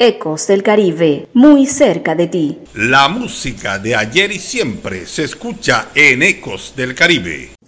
Ecos del Caribe, muy cerca de ti. La música de ayer y siempre se escucha en Ecos del Caribe.